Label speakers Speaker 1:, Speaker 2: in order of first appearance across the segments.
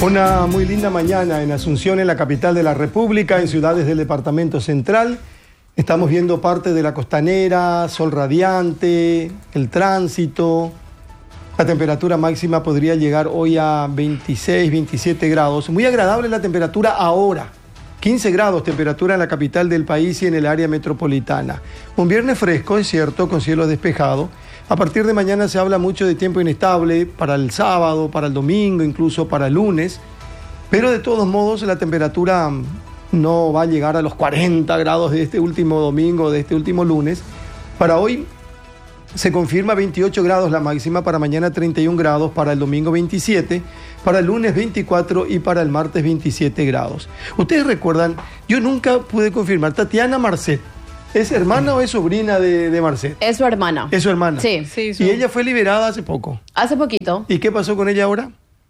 Speaker 1: Una muy linda mañana en Asunción, en la capital de la República, en ciudades del departamento central. Estamos viendo parte de la costanera, sol radiante, el tránsito. La temperatura máxima podría llegar hoy a 26, 27 grados. Muy agradable la temperatura ahora. 15 grados temperatura en la capital del país y en el área metropolitana. Un viernes fresco, es cierto, con cielo despejado. A partir de mañana se habla mucho de tiempo inestable para el sábado, para el domingo, incluso para el lunes. Pero de todos modos la temperatura no va a llegar a los 40 grados de este último domingo, de este último lunes. Para hoy se confirma 28 grados la máxima, para mañana 31 grados, para el domingo 27, para el lunes 24 y para el martes 27 grados. Ustedes recuerdan, yo nunca pude confirmar, Tatiana Marcet, ¿es hermana o es sobrina de Marcet?
Speaker 2: Es su hermana.
Speaker 1: ¿Es su hermana?
Speaker 2: Sí.
Speaker 1: Y ella fue liberada hace poco.
Speaker 2: Hace poquito.
Speaker 1: ¿Y qué pasó con ella ahora?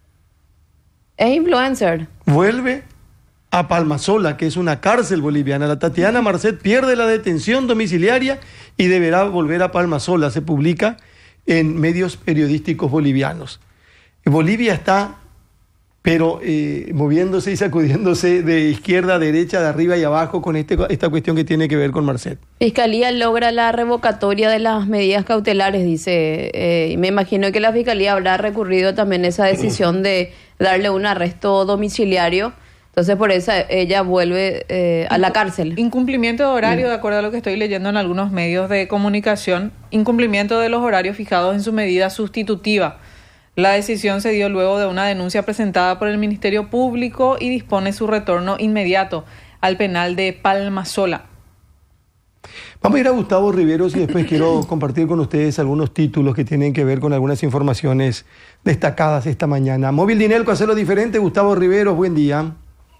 Speaker 2: Es influencer.
Speaker 1: Vuelve a Palmasola, que es una cárcel boliviana. La Tatiana Marcet pierde la detención domiciliaria y deberá volver a Palmasola. Se publica en medios periodísticos bolivianos. Bolivia está, pero moviéndose y sacudiéndose de izquierda a derecha, de arriba y abajo con esta cuestión que tiene que ver con Marcet.
Speaker 2: Fiscalía logra la revocatoria de las medidas cautelares, dice. Me imagino que la Fiscalía habrá recurrido también a esa decisión de darle un arresto domiciliario. Entonces, por eso ella vuelve a la cárcel.
Speaker 3: Incumplimiento de horario, de acuerdo a lo que estoy leyendo en algunos medios de comunicación. Incumplimiento de los horarios fijados en su medida sustitutiva. La decisión se dio luego de una denuncia presentada por el Ministerio Público y dispone su retorno inmediato al penal de Palmasola.
Speaker 1: Vamos a ir a Gustavo Riveros y después quiero compartir con ustedes algunos títulos que tienen que ver con algunas informaciones destacadas esta mañana. Móvil Dinelco, hacerlo diferente. Gustavo Riveros, buen día.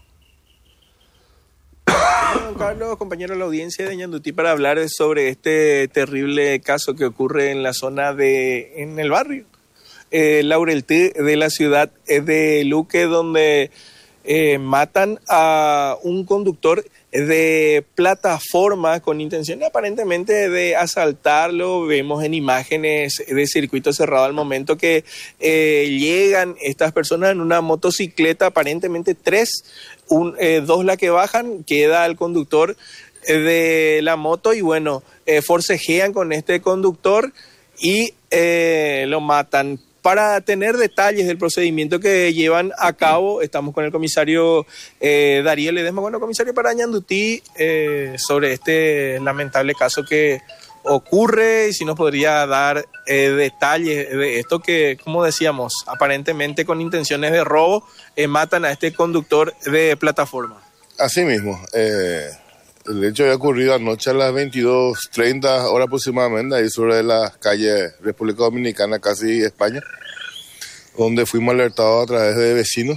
Speaker 4: Don Carlos, compañero de la audiencia de Ñandutí, para hablar sobre este terrible caso que ocurre en la zona en el barrio Laureltí de la ciudad de Luque, donde matan a un conductor de plataforma con intención aparentemente de asaltarlo. Vemos en imágenes de circuito cerrado al momento que llegan estas personas en una motocicleta, aparentemente dos la que bajan, queda el conductor de la moto y bueno, forcejean con este conductor y lo matan. Para tener detalles del procedimiento que llevan a cabo, estamos con el comisario Darío Ledesma. Bueno, comisario, para Ñandutí, sobre este lamentable caso que ocurre, y si nos podría dar detalles de esto que, como decíamos, aparentemente con intenciones de robo, matan a este conductor de plataforma.
Speaker 5: Así mismo, el hecho había ocurrido anoche a las 22:30 horas aproximadamente, ahí sobre las calles República Dominicana, casi España, donde fuimos alertados a través de vecinos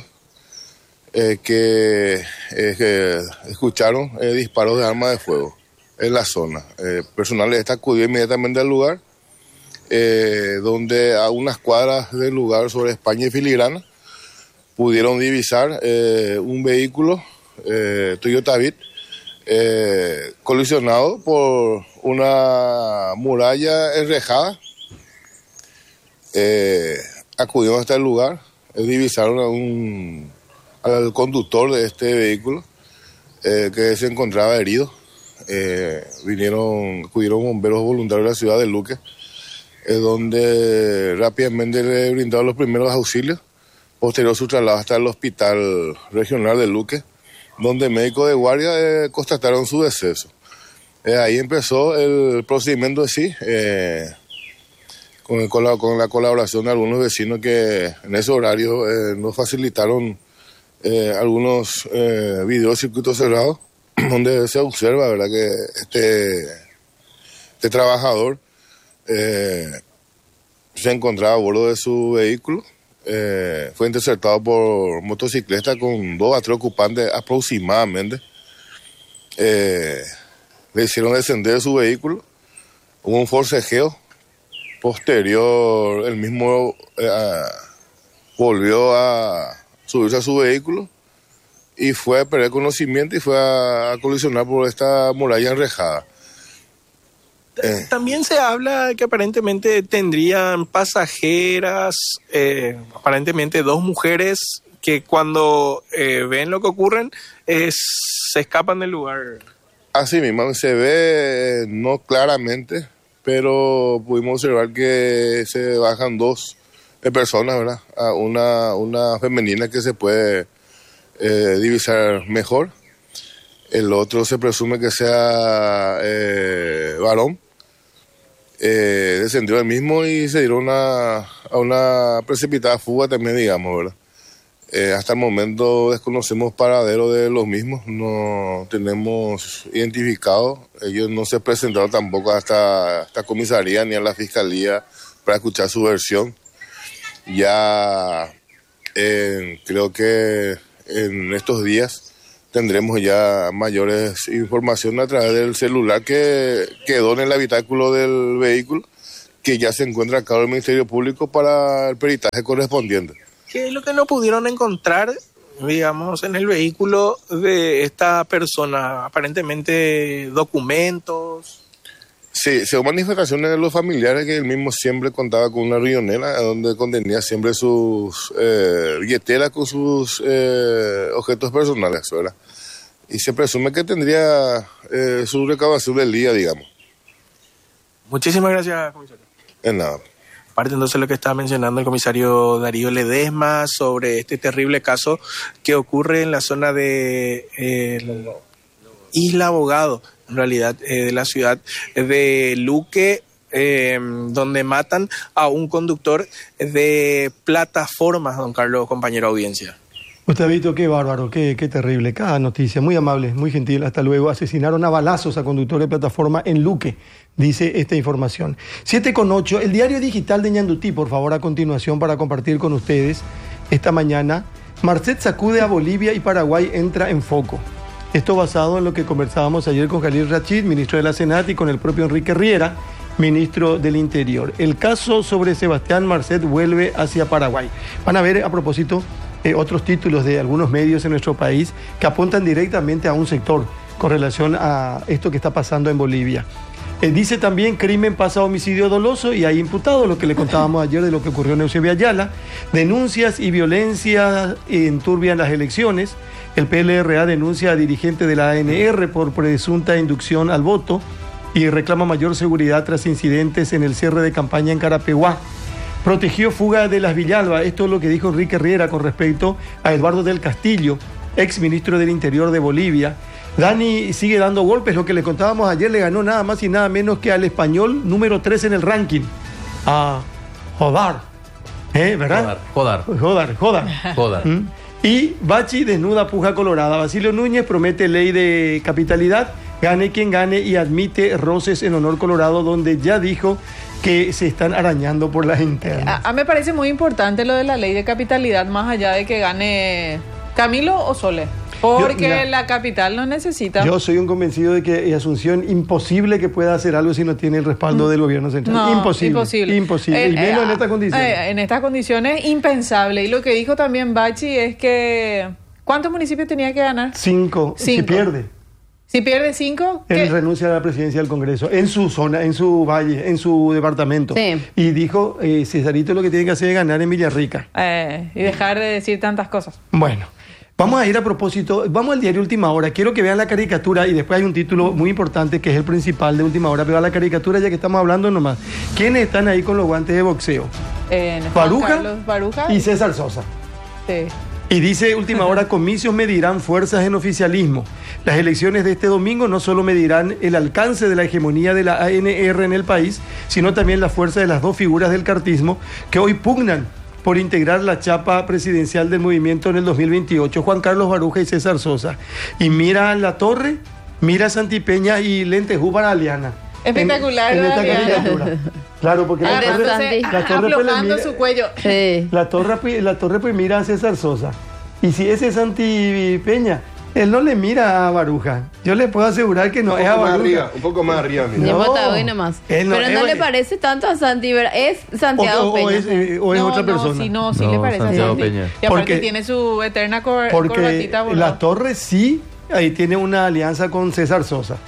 Speaker 5: que escucharon disparos de armas de fuego en la zona. Personal de esta acudió inmediatamente al lugar, donde a unas cuadras del lugar sobre España y Filigrana pudieron divisar un vehículo Toyota Beat, colisionado por una muralla enrejada. Acudieron hasta el lugar, divisaron al conductor de este vehículo que se encontraba herido. Acudieron bomberos voluntarios de la ciudad de Luque, donde rápidamente le brindaron los primeros auxilios. Posterior su traslado hasta el hospital regional de Luque, donde médicos de guardia constataron su deceso. Ahí empezó el procedimiento de sí, con la colaboración de algunos vecinos que en ese horario nos facilitaron algunos videos de circuito cerrado, donde se observa, ¿verdad?, que este trabajador se encontraba a bordo de su vehículo. Fue interceptado por motocicleta con 2 a 3 ocupantes aproximadamente. Le hicieron descender de su vehículo. Hubo un forcejeo. Posterior, el mismo volvió a subirse a su vehículo y fue a perder conocimiento y fue a colisionar por esta muralla enrejada.
Speaker 4: También se habla que aparentemente tendrían pasajeras, aparentemente 2 mujeres que cuando ven lo que ocurren se escapan del lugar.
Speaker 5: Así mismo, se ve no claramente, pero pudimos observar que se bajan dos personas, ¿verdad? Una femenina que se puede divisar mejor. El otro se presume que sea varón. Descendió el mismo y se dieron a una precipitada fuga también, digamos, ¿verdad? Hasta el momento desconocemos paradero de los mismos, no tenemos identificado. Ellos no se presentaron tampoco hasta esta comisaría ni a la fiscalía para escuchar su versión. Ya creo que en estos días tendremos ya mayores informaciones a través del celular que quedó en el habitáculo del vehículo, que ya se encuentra a cargo del Ministerio Público para el peritaje correspondiente.
Speaker 4: ¿Qué es lo que no pudieron encontrar, digamos, en el vehículo de esta persona? Aparentemente documentos.
Speaker 5: Sí, según manifestaciones de los familiares, que él mismo siempre contaba con una riñonera donde contenía siempre sus billeteras con sus objetos personales, ¿verdad? Y se presume que tendría su recaudación del día, digamos.
Speaker 4: Muchísimas gracias, comisario.
Speaker 5: De nada.
Speaker 4: Aparte entonces lo que estaba mencionando el comisario Darío Ledesma sobre este terrible caso que ocurre en la zona de Isla Abogado, en realidad de la ciudad de Luque, donde matan a un conductor de plataformas, don Carlos, compañero audiencia.
Speaker 1: Gustavito, qué bárbaro, qué terrible. Cada noticia, muy amable, muy gentil. Hasta luego. Asesinaron a balazos a conductor de plataforma en Luque, dice esta información. 7:08, el diario digital de Ñandutí, por favor, a continuación para compartir con ustedes esta mañana. Marcet sacude a Bolivia y Paraguay entra en foco. Esto basado en lo que conversábamos ayer con Khalil Rachid, ministro de la Senat, y con el propio Enrique Riera, ministro del Interior. El caso sobre Sebastián Marcet vuelve hacia Paraguay. Van a ver, a propósito, otros títulos de algunos medios en nuestro país que apuntan directamente a un sector con relación a esto que está pasando en Bolivia. Dice también, crimen pasa a homicidio doloso y hay imputado, lo que le contábamos ayer de lo que ocurrió en Eusebio Ayala. Denuncias y violencia enturbian las elecciones. El PLRA denuncia a dirigente de la ANR por presunta inducción al voto y reclama mayor seguridad tras incidentes en el cierre de campaña en Carapeguá. Protegió fuga de las Villalba. Esto es lo que dijo Enrique Riera con respecto a Eduardo del Castillo, ex ministro del Interior de Bolivia. Dani sigue dando golpes, lo que le contábamos ayer, le ganó nada más y nada menos que al español número 3 en el ranking, a Jodar, ¿verdad?
Speaker 6: Jodar.
Speaker 1: Y Bachi desnuda puja colorada. Basilio Núñez promete ley de capitalidad, gane quien gane, y admite roces en honor colorado, donde ya dijo que se están arañando por las internas.
Speaker 3: Me parece muy importante lo de la ley de capitalidad, más allá de que gane Camilo o Sole. Porque la capital lo necesita.
Speaker 1: Yo soy un convencido de que Asunción, imposible que pueda hacer algo si no tiene el respaldo del gobierno central.
Speaker 3: No,
Speaker 1: imposible. Y menos en estas condiciones.
Speaker 3: En estas condiciones, impensable. Y lo que dijo también Bachi es que... ¿Cuántos municipios tenía que ganar?
Speaker 1: 5. Si pierde.
Speaker 3: Si pierde 5,
Speaker 1: él renuncia a la presidencia del Congreso, en su zona, en su valle, en su departamento.
Speaker 2: Sí.
Speaker 1: Y dijo, Cesarito lo que tiene que hacer es ganar en Villarrica.
Speaker 3: Y dejar de decir tantas cosas.
Speaker 1: Bueno, vamos a ir a propósito, vamos al diario Última Hora. Quiero que vean la caricatura y después hay un título muy importante que es el principal de Última Hora. Pero a la caricatura ya que estamos hablando nomás. ¿Quiénes están ahí con los guantes de boxeo?
Speaker 3: Baruja
Speaker 1: y César Sosa.
Speaker 3: Sí.
Speaker 1: Y dice Última Hora, comicios medirán fuerzas en oficialismo. Las elecciones de este domingo no solo medirán el alcance de la hegemonía de la ANR en el país, sino también la fuerza de las dos figuras del cartismo que hoy pugnan por integrar la chapa presidencial del movimiento en el 2028, Juan Carlos Baruja y César Sosa. Y mira La Torre, mira Santipeña y Lentejú para Aliana.
Speaker 3: Espectacular.
Speaker 1: En esta caricatura. Claro, porque la torre
Speaker 3: aflojando su cuello.
Speaker 1: Sí. La torre pues mira a César Sosa. Y si ese es Santi Peña, él no le mira a Baruja. Yo le puedo asegurar que no es a Baruja.
Speaker 5: Un poco más arriba.
Speaker 2: Mira. Nomás. Pero no le parece tanto a Santi, ¿verdad? Es Santiago Peña.
Speaker 1: O es otra persona.
Speaker 3: Sí le parece
Speaker 6: Santiago
Speaker 3: a Santi.
Speaker 6: Peña.
Speaker 3: Y aparte tiene su eterna corbatita.
Speaker 1: Porque La Torre sí, ahí tiene una alianza con César Sosa.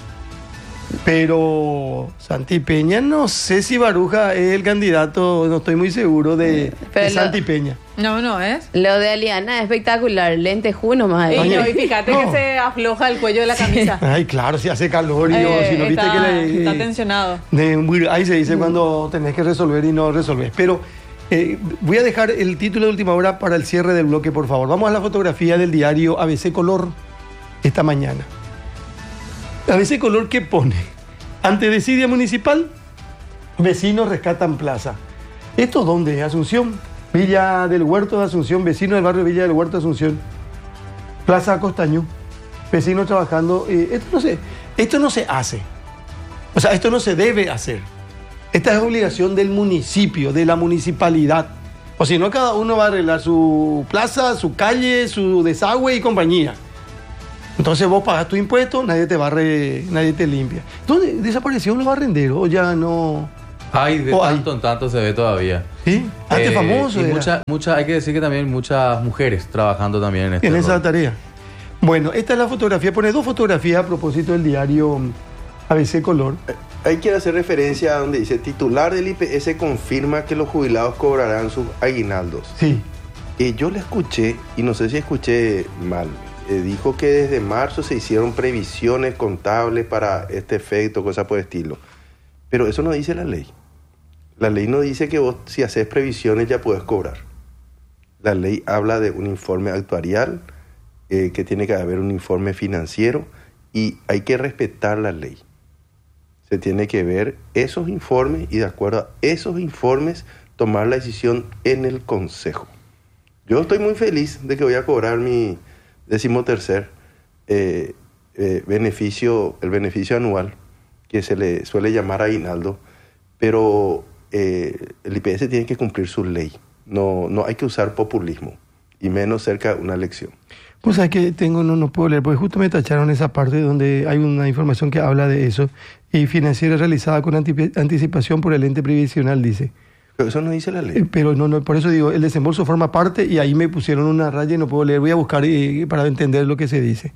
Speaker 1: Pero Santi Peña, no sé si Baruja es el candidato, no estoy muy seguro de Santi Peña.
Speaker 3: No es.
Speaker 2: Lo de Aliana es espectacular, lentejú nomás.
Speaker 3: Y fíjate que se afloja el cuello de la camisa.
Speaker 1: Ay, claro, si hace calor y si no viste que
Speaker 3: está tensionado.
Speaker 1: Ahí se dice cuando tenés que resolver y no resolvés. Pero voy a dejar el título de última hora para el cierre del bloque, por favor. Vamos a la fotografía del diario ABC Color esta mañana. ABC Color, ¿qué pone? Ante desidia municipal, vecinos rescatan plaza. ¿Esto dónde es? Asunción. Villa del Huerto de Asunción, vecino del barrio Villa del Huerto de Asunción. Plaza Costañú, vecinos trabajando. Esto no se hace. O sea, esto no se debe hacer. Esta es obligación del municipio, de la municipalidad. O si no, cada uno va a arreglar su plaza, su calle, su desagüe y compañía. Entonces vos pagas tu impuesto, nadie te barre, nadie te limpia. ¿Dónde desaparecieron los barrenderos? ¿O ya no?
Speaker 6: Hay de tanto en tanto se ve todavía.
Speaker 1: ¿Sí? Antes famoso.
Speaker 6: Y hay que decir que también muchas mujeres trabajando también en
Speaker 1: esa tarea. Bueno, esta es la fotografía. Pone 2 fotografías a propósito del diario ABC Color.
Speaker 7: Ahí quiero hacer referencia a donde dice: titular del IPS confirma que los jubilados cobrarán sus aguinaldos.
Speaker 1: Sí.
Speaker 7: Yo le escuché, y no sé si escuché mal, dijo que desde marzo se hicieron previsiones contables para este efecto, cosas por el estilo. Pero eso no dice la ley. La ley no dice que vos, si haces previsiones, ya puedes cobrar. La ley habla de un informe actuarial, que tiene que haber un informe financiero, y hay que respetar la ley. Se tiene que ver esos informes y de acuerdo a esos informes tomar la decisión en el consejo. Yo estoy muy feliz de que voy a cobrar mi 13º beneficio, el beneficio anual, que se le suele llamar aguinaldo, pero el IPS tiene que cumplir su ley. No hay que usar populismo, y menos cerca de una elección.
Speaker 1: Pues es que no puedo leer, porque justo me tacharon esa parte donde hay una información que habla de eso, y financiera realizada con anticipación por el ente previsional, dice.
Speaker 7: Pero eso no dice la ley.
Speaker 1: Pero no, por eso digo, el desembolso forma parte, y ahí me pusieron una raya y no puedo leer. Voy a buscar para entender lo que se dice.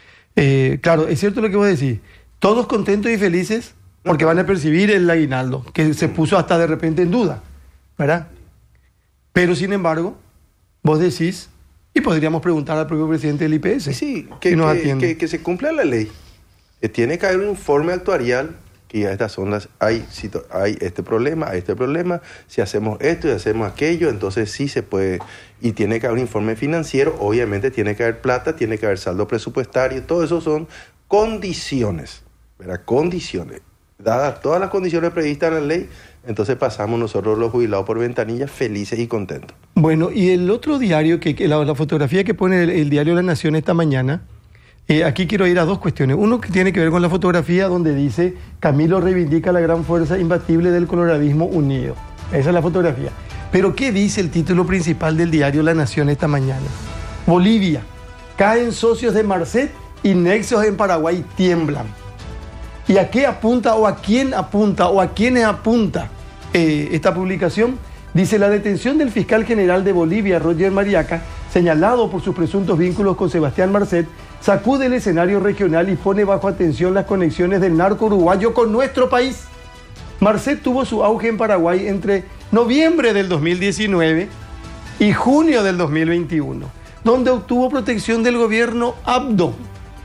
Speaker 1: Claro, es cierto lo que vos decís. Todos contentos y felices porque van a percibir el aguinaldo, que se puso hasta de repente en duda, ¿verdad? Pero sin embargo, vos decís, y podríamos preguntar al propio presidente del IPS.
Speaker 7: Sí, que se cumpla la ley. Tiene que haber un informe actuarial, que ya estas son hay este problema, si hacemos esto y hacemos aquello, entonces sí se puede. Y tiene que haber un informe financiero, obviamente tiene que haber plata, tiene que haber saldo presupuestario, todo eso son condiciones, ¿verdad? Condiciones. Dadas todas las condiciones previstas en la ley, entonces pasamos nosotros los jubilados por ventanilla felices y contentos.
Speaker 1: Bueno, y el otro diario, la fotografía que pone el diario La Nación esta mañana, aquí quiero ir a 2 cuestiones. Uno que tiene que ver con la fotografía donde dice: Camilo reivindica la gran fuerza imbatible del coloradismo unido. Esa es la fotografía. Pero ¿qué dice el título principal del diario La Nación esta mañana? Bolivia: caen socios de Marcet y nexos en Paraguay tiemblan. ¿Y a qué apunta o a quién apunta o a quiénes apunta esta publicación? Dice: la detención del fiscal general de Bolivia, Roger Mariaca, señalado por sus presuntos vínculos con Sebastián Marcet, sacude el escenario regional y pone bajo atención las conexiones del narco uruguayo con nuestro país. Marcet tuvo su auge en Paraguay entre noviembre del 2019 y junio del 2021, donde obtuvo protección del gobierno Abdo.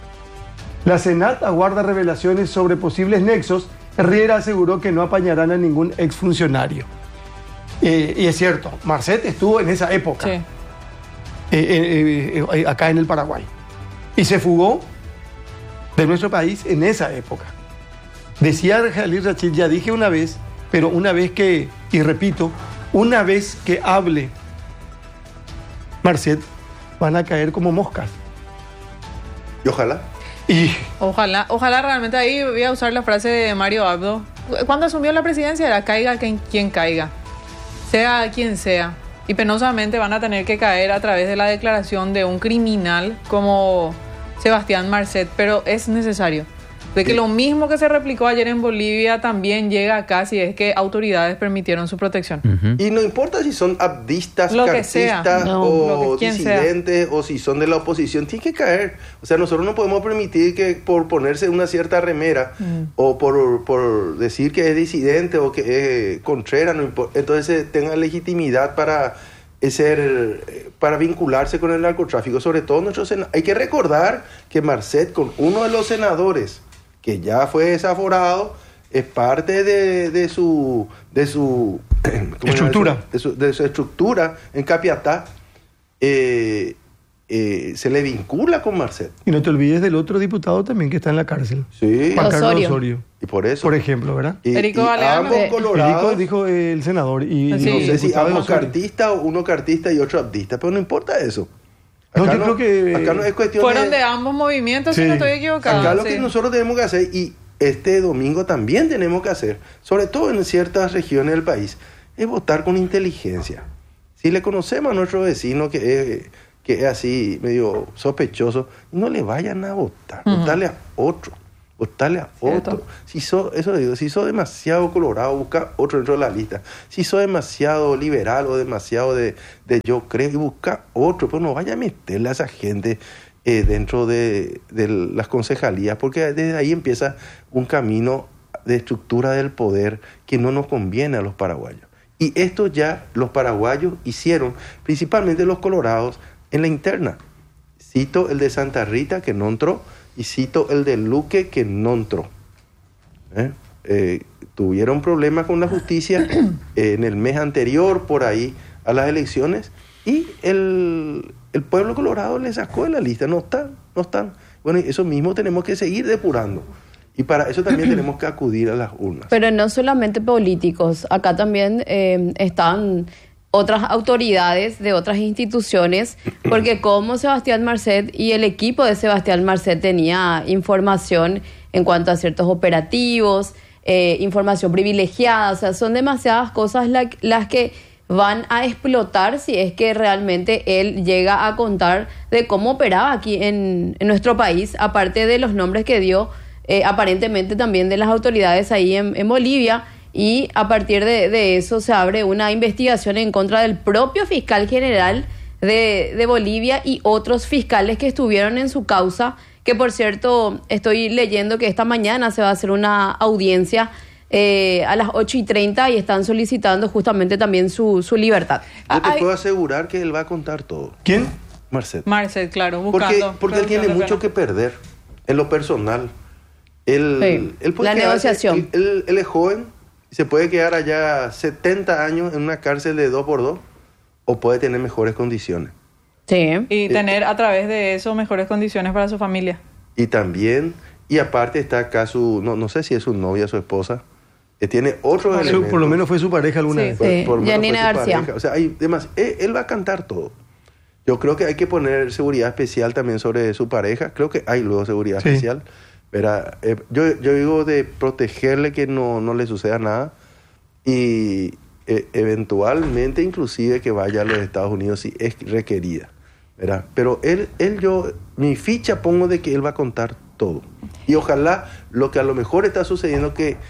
Speaker 1: La Senat aguarda revelaciones sobre posibles nexos. Riera aseguró que no apañarán a ningún exfuncionario. Y es cierto, Marcet estuvo en esa época, sí, acá en el Paraguay. Y se fugó de nuestro país en esa época. Decía Jalil Rachid, ya dije una vez, pero una vez que, y repito, una vez que hable Marcet, van a caer como moscas.
Speaker 7: Y ojalá.
Speaker 3: Ojalá realmente. Ahí voy a usar la frase de Mario Abdo. Cuando asumió la presidencia era: caiga quien caiga, sea quien sea. Y penosamente van a tener que caer a través de la declaración de un criminal como Sebastián Marcet, pero es necesario. De que lo mismo que se replicó ayer en Bolivia también llega acá, si es que autoridades permitieron su protección.
Speaker 7: Y no importa si son abdistas, cartistas o disidentes, o si son de la oposición, tiene que caer. O sea, nosotros no podemos permitir que por ponerse una cierta remera o por decir que es disidente o que es contrera, entonces tenga legitimidad para para vincularse con el narcotráfico, sobre todo nuestros senadores. Hay que recordar que Marcet, con uno de los senadores que ya fue desaforado, es parte de su
Speaker 1: estructura.
Speaker 7: De su estructura en Capiatá. Se le vincula con Marcet.
Speaker 1: Y no te olvides del otro diputado también que está en la cárcel.
Speaker 7: Sí.
Speaker 1: Juan Carlos
Speaker 2: Osorio.
Speaker 1: Osorio.
Speaker 7: Y por eso.
Speaker 1: Por ejemplo, ¿verdad?
Speaker 3: Erico Galeano.
Speaker 7: Ambos colorados.
Speaker 1: Erico dijo el senador. Y
Speaker 3: Sí.
Speaker 7: No sé si
Speaker 1: diputado
Speaker 7: ambos
Speaker 1: Osorio.
Speaker 7: cartistas o uno cartista y otro abdista, pero no importa eso.
Speaker 1: No, yo creo que-
Speaker 7: Acá no es cuestión
Speaker 3: Fueron de ambos movimientos,
Speaker 1: Sí.
Speaker 3: si no estoy equivocado.
Speaker 7: Acá lo
Speaker 3: sí.
Speaker 7: que nosotros tenemos que hacer, y este domingo también tenemos que hacer, sobre todo en ciertas regiones del país, es votar con inteligencia. Si le conocemos a nuestro vecino que es así medio sospechoso, no le vayan a votar, votarle a otro.
Speaker 3: Cierto.
Speaker 7: Si sos demasiado colorado, busca otro dentro de la lista. Si sos demasiado liberal o demasiado de yo creo, y busca otro, pero no vaya a meterle a esa gente dentro de las concejalías, porque desde ahí empieza un camino de estructura del poder que no nos conviene a los paraguayos. Y esto ya los paraguayos hicieron, principalmente los colorados, en la interna. Cito el de Santa Rita, que no entró, y cito el de Luque, que no entró. Tuvieron problemas con la justicia en el mes anterior, por ahí, a las elecciones, y el pueblo colorado le sacó de la lista. No están. Bueno, y eso mismo tenemos que seguir depurando. Y para eso también tenemos que acudir a las urnas.
Speaker 2: Pero no solamente políticos, acá también están otras autoridades de otras instituciones, porque como Sebastián Marcet y el equipo de Sebastián Marcet tenía información en cuanto a ciertos operativos, información privilegiada, o sea, son demasiadas cosas las que van a explotar si es que realmente él llega a contar de cómo operaba aquí en nuestro país, aparte de los nombres que dio aparentemente también de las autoridades ahí en Bolivia, y a partir de eso se abre una investigación en contra del propio fiscal general de Bolivia y otros fiscales que estuvieron en su causa, que por cierto estoy leyendo que esta mañana se va a hacer una audiencia a las 8:30 y están solicitando justamente también su libertad.
Speaker 7: Yo te puedo asegurar que él va a contar todo.
Speaker 1: ¿Quién?
Speaker 7: Marcet.
Speaker 3: Marcet, claro, buscando.
Speaker 7: Porque él tiene mucho que perder en lo personal. Él puede
Speaker 2: la
Speaker 7: quedarse-
Speaker 2: negociación.
Speaker 7: Él es joven y se puede quedar allá 70 años en una cárcel de 2x2 o puede tener mejores condiciones.
Speaker 2: Sí.
Speaker 3: Y tener a través de eso mejores condiciones para su familia.
Speaker 7: Y también, y aparte está acá no sé si es su novia o su esposa, que tiene otros elementos.
Speaker 1: Por lo menos fue su pareja alguna
Speaker 3: Sí.
Speaker 1: vez.
Speaker 2: Sí.
Speaker 7: Por lo menos
Speaker 2: Yanina
Speaker 7: fue su
Speaker 2: García.
Speaker 7: pareja. O sea, hay demás. Él va a cantar todo. Yo creo que hay que poner seguridad especial también sobre su pareja. Creo que hay luego seguridad
Speaker 1: Sí.
Speaker 7: especial. Verá, yo digo de protegerle que no le suceda nada y eventualmente inclusive que vaya a los Estados Unidos si es requerida. ¿Verdad? Pero mi ficha pongo de que él va a contar todo. Y ojalá lo que a lo mejor está sucediendo que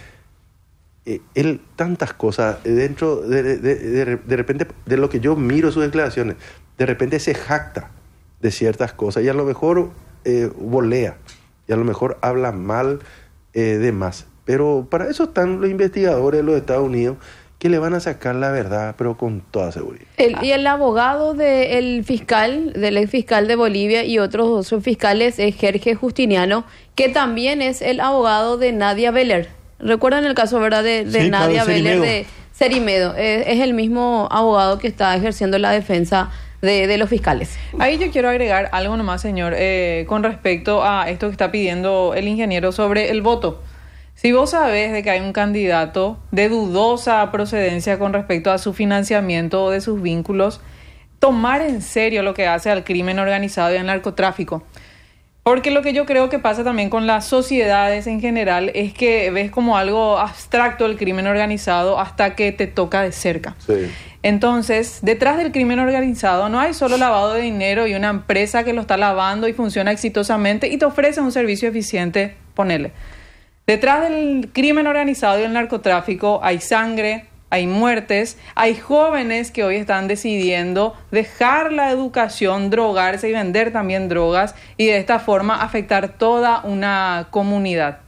Speaker 7: él tantas cosas dentro de repente de lo que yo miro sus declaraciones, de repente se jacta de ciertas cosas y a lo mejor volea y a lo mejor habla mal de más. Pero para eso están los investigadores de los Estados Unidos que le van a sacar la verdad, pero con toda seguridad.
Speaker 2: Y el abogado del ex fiscal de Bolivia y otros fiscales es Jorge Justiniano, que también es el abogado de Nadia Beller. ¿Recuerdan el caso, verdad, de
Speaker 1: Sí,
Speaker 2: Nadia
Speaker 1: claro,
Speaker 2: Beller
Speaker 1: Cerimedo.
Speaker 2: de Cerimedo? Es el mismo abogado que está ejerciendo la defensa de los fiscales.
Speaker 3: Ahí yo quiero agregar algo nomás, señor, con respecto a esto que está pidiendo el ingeniero sobre el voto. Si vos sabés de que hay un candidato de dudosa procedencia con respecto a su financiamiento o de sus vínculos, tomar en serio lo que hace al crimen organizado y al narcotráfico. Porque lo que yo creo que pasa también con las sociedades en general es que ves como algo abstracto el crimen organizado hasta que te toca de cerca.
Speaker 7: Sí.
Speaker 3: Entonces, detrás del crimen organizado no hay solo lavado de dinero y una empresa que lo está lavando y funciona exitosamente y te ofrece un servicio eficiente, ponele. Detrás del crimen organizado y el narcotráfico hay sangre, hay muertes, hay jóvenes que hoy están decidiendo dejar la educación, drogarse y vender también drogas y de esta forma afectar toda una comunidad.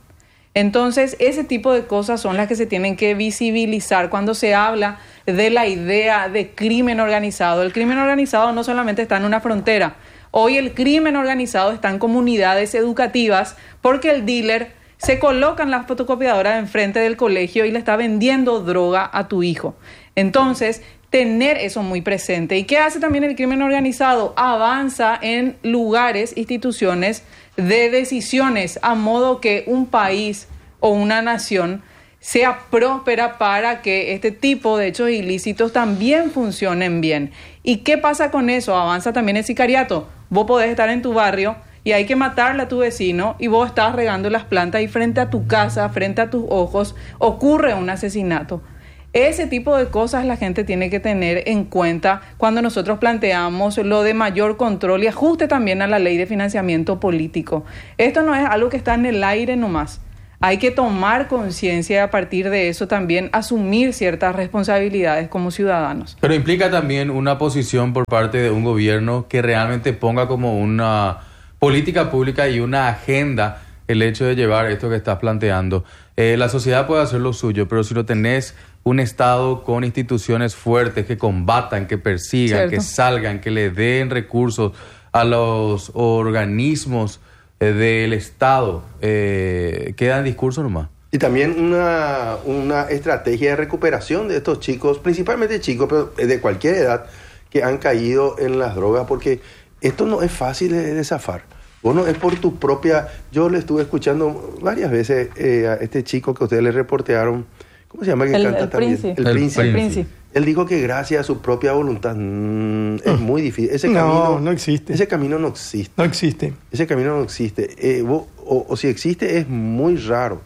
Speaker 3: Entonces, ese tipo de cosas son las que se tienen que visibilizar cuando se habla de la idea de crimen organizado. El crimen organizado no solamente está en una frontera. Hoy el crimen organizado está en comunidades educativas porque el dealer se coloca en la fotocopiadora enfrente del colegio y le está vendiendo droga a tu hijo. Entonces, tener eso muy presente. ¿Y qué hace también el crimen organizado? Avanza en lugares, instituciones de decisiones, a modo que un país o una nación sea próspera para que este tipo de hechos ilícitos también funcionen bien. ¿Y qué pasa con eso? Avanza también el sicariato. Vos podés estar en tu barrio y hay que matarle a tu vecino y vos estás regando las plantas y frente a tu casa, frente a tus ojos, ocurre un asesinato. Ese tipo de cosas la gente tiene que tener en cuenta cuando nosotros planteamos lo de mayor control y ajuste también a la ley de financiamiento político. Esto no es algo que está en el aire nomás. Hay que tomar conciencia y a partir de eso también asumir ciertas responsabilidades como ciudadanos.
Speaker 6: Pero implica también una posición por parte de un gobierno que realmente ponga como una política pública y una agenda el hecho de llevar esto que estás planteando. La sociedad puede hacer lo suyo, pero si no tenés un Estado con instituciones fuertes que combatan, que persigan,
Speaker 3: Cierto.
Speaker 6: que salgan, que le den recursos a los organismos del Estado, queda en discurso nomás.
Speaker 7: Y también una estrategia de recuperación de estos chicos, principalmente chicos, pero de cualquier edad, que han caído en las drogas, porque esto no es fácil de zafar. Vos no es por tu propia... Yo le estuve escuchando varias veces a este chico que ustedes le reportearon. ¿Cómo se llama? Que canta también. El Príncipe. Él dijo que gracias a su propia voluntad es muy difícil. Ese camino
Speaker 1: no existe.
Speaker 7: Ese camino no existe.
Speaker 1: No existe.
Speaker 7: Ese camino no existe. O si existe es muy raro.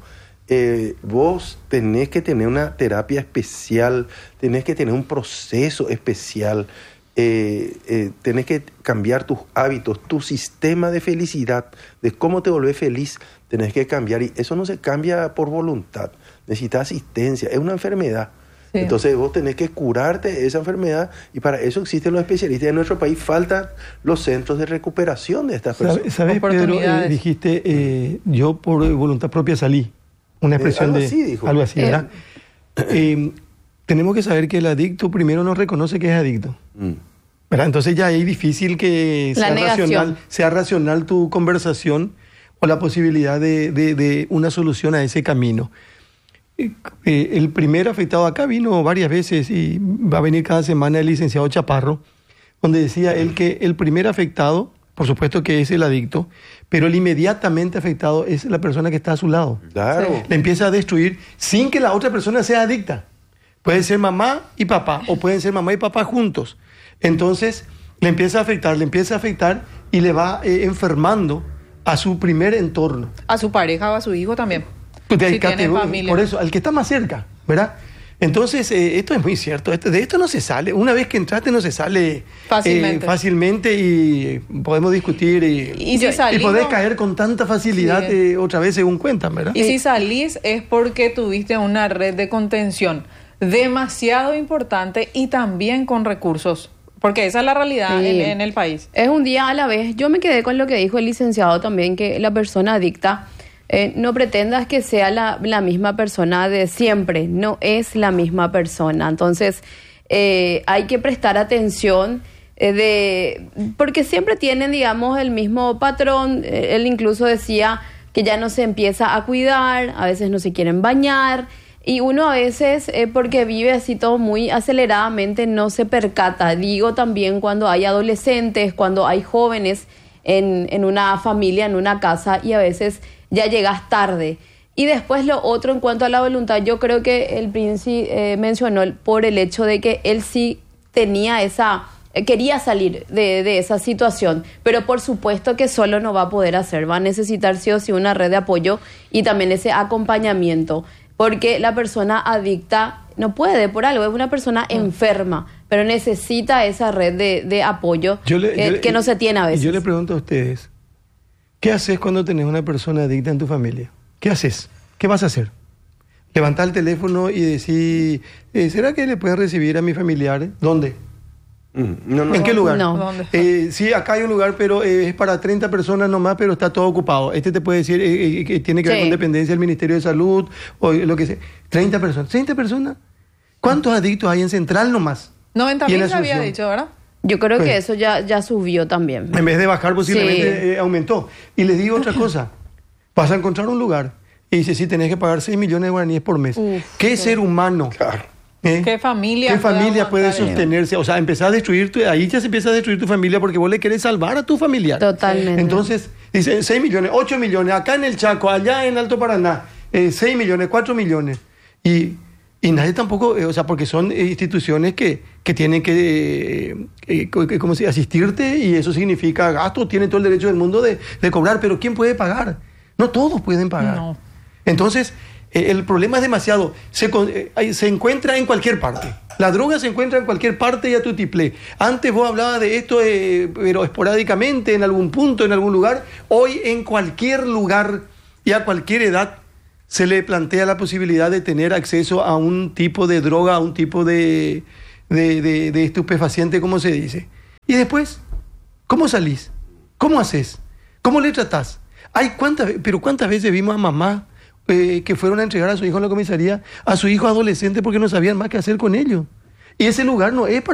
Speaker 7: Vos tenés que tener una terapia especial, tenés que tener un proceso especial, tenés que cambiar tus hábitos, tu sistema de felicidad, de cómo te volvés feliz, tenés que cambiar. Y eso no se cambia por voluntad. Necesitas asistencia, es una enfermedad. Sí. Entonces vos tenés que curarte de esa enfermedad y para eso existen los especialistas. En nuestro país faltan los centros de recuperación de estas personas.
Speaker 1: ¿Sabes, Pedro? Dijiste, yo por voluntad propia salí. Una expresión
Speaker 7: algo
Speaker 1: de...
Speaker 7: así dijo.
Speaker 1: Algo así, ¿verdad? Tenemos que saber que el adicto primero no reconoce que es adicto. ¿Verdad? Entonces ya es difícil que sea racional tu conversación o la posibilidad de una solución a ese camino. El primer afectado acá vino varias veces y va a venir cada semana el licenciado Chaparro, donde decía él que el primer afectado, por supuesto que es el adicto, pero el inmediatamente afectado es la persona que está a su lado.
Speaker 7: Claro.
Speaker 1: Sí. Le empieza a destruir sin que la otra persona sea adicta. Puede ser mamá y papá, o pueden ser mamá y papá juntos. Entonces, le empieza a afectar y le va enfermando a su primer entorno.
Speaker 3: A su pareja o a su hijo también.
Speaker 1: Si tiene familia. Por eso, al que está más cerca, ¿verdad? Entonces, esto es muy cierto. De esto no se sale. Una vez que entraste no se sale fácilmente y podemos discutir y podés caer con tanta facilidad otra vez según cuentan, ¿verdad?
Speaker 3: Y si salís es porque tuviste una red de contención demasiado importante y también con recursos. Porque esa es la realidad en el país.
Speaker 2: Es un día a la vez. Yo me quedé con lo que dijo el licenciado también, que la persona adicta... no pretendas que sea la misma persona de siempre, no es la misma persona. Entonces, hay que prestar atención porque siempre tienen, digamos, el mismo patrón. Él incluso decía que ya no se empieza a cuidar, a veces no se quieren bañar, y uno a veces, porque vive así todo muy aceleradamente, no se percata. Digo también cuando hay adolescentes, cuando hay jóvenes en una familia, en una casa, y a veces ya llegas tarde. Y después lo otro en cuanto a la voluntad, yo creo que el Príncipe mencionó por el hecho de que él sí tenía quería salir de esa situación, pero por supuesto que solo no va a poder hacer, va a necesitar sí o sí una red de apoyo y también ese acompañamiento, porque la persona adicta no puede por algo, es una persona enferma, pero necesita esa red de apoyo que no se tiene a veces.
Speaker 1: Yo le pregunto a ustedes, ¿qué haces cuando tenés una persona adicta en tu familia? ¿Qué haces? ¿Qué vas a hacer? Levantar el teléfono y decir, ¿será que le puedes recibir a mi familiar? ¿Dónde? ¿En qué lugar?
Speaker 2: No.
Speaker 3: ¿Dónde?
Speaker 1: Sí, acá hay un lugar, pero es para 30 personas nomás, pero está todo ocupado. Este te puede decir que tiene que ver
Speaker 2: Sí.
Speaker 1: con dependencia del Ministerio de Salud o lo que sea. 30 personas. ¿30 personas? ¿Cuántos adictos hay en Central nomás?
Speaker 3: 90.000
Speaker 1: Y en
Speaker 3: se había
Speaker 1: Asunción.
Speaker 3: dicho, ¿verdad?
Speaker 2: Yo creo que
Speaker 1: Pues-
Speaker 2: eso ya subió también.
Speaker 1: En vez de bajar, posiblemente
Speaker 2: Sí.
Speaker 1: aumentó. Y les digo otra cosa. Vas a encontrar un lugar y dice, sí, tenés que pagar 6 millones de guaraníes por mes.
Speaker 2: Uf,
Speaker 1: ¿Qué ser humano?
Speaker 7: Claro.
Speaker 3: ¿Qué familia
Speaker 1: ¿Qué
Speaker 3: puede
Speaker 1: familia puede
Speaker 3: aguantar eso?
Speaker 1: sostenerse? O sea, empezar a destruir, ahí ya se empieza a destruir tu familia porque vos le querés salvar a tu familiar.
Speaker 2: Totalmente.
Speaker 1: Entonces, dice 6 millones, 8 millones, acá en el Chaco, allá en Alto Paraná, 6 millones, 4 millones. Y nadie tampoco, o sea, porque son instituciones que tienen que ¿cómo se dice? Asistirte y eso significa gasto, tienen todo el derecho del mundo de cobrar, pero ¿quién puede pagar? No todos pueden pagar.
Speaker 3: No.
Speaker 1: Entonces, el problema es demasiado. Se encuentra en cualquier parte. La droga se encuentra en cualquier parte y a tutiplé. Antes vos hablabas de esto, pero esporádicamente, en algún punto, en algún lugar. Hoy, en cualquier lugar y a cualquier edad, se le plantea la posibilidad de tener acceso a un tipo de droga, a un tipo de estupefaciente, como se dice. Y después, ¿cómo salís? ¿Cómo haces? ¿Cómo le tratás? ¿Cuántas veces vimos a mamá que fueron a entregar a su hijo en la comisaría, a su hijo adolescente porque no sabían más qué hacer con ellos? Y ese lugar no es para